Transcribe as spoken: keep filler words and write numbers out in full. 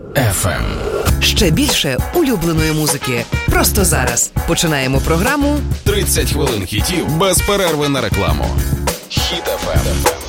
еф ем. Ще більше улюбленої музики. Просто зараз. Починаємо програму тридцять хвилин хітів без перерви на рекламу. Хіт еф ем.